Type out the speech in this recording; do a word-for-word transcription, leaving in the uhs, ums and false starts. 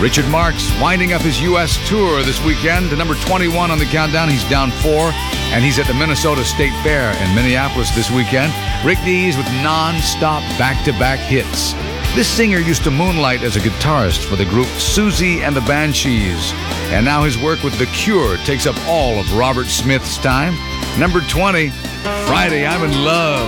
Richard Marx winding up his U S tour this weekend to number twenty-one on the countdown. He's down four, and he's at the Minnesota State Fair in Minneapolis this weekend. Rick Dees with non-stop back-to-back hits. This singer used to moonlight as a guitarist for the group Susie and the Banshees, and now his work with The Cure takes up all of Robert Smith's time. Number twenty, Friday I'm in Love.